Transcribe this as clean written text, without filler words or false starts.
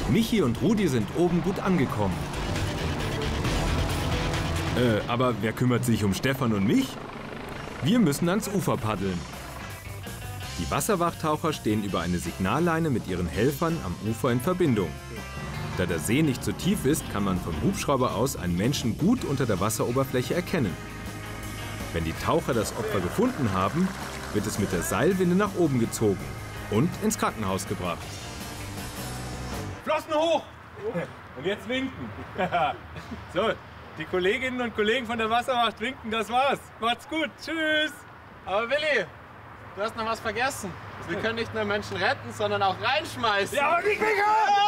Michi und Rudi sind oben gut angekommen. Aber wer kümmert sich um Stefan und mich? Wir müssen ans Ufer paddeln. Die Wasserwachtaucher stehen über eine Signalleine mit ihren Helfern am Ufer in Verbindung. Da der See nicht so tief ist, kann man vom Hubschrauber aus einen Menschen gut unter der Wasseroberfläche erkennen. Wenn die Taucher das Opfer gefunden haben, wird es mit der Seilwinde nach oben gezogen und ins Krankenhaus gebracht. Flossen hoch! Und jetzt winken. So, die Kolleginnen und Kollegen von der Wasserwacht winken, das war's. Macht's gut, tschüss! Aber Willi, du hast noch was vergessen. Wir können nicht nur Menschen retten, sondern auch reinschmeißen. Ja, aber die Finger!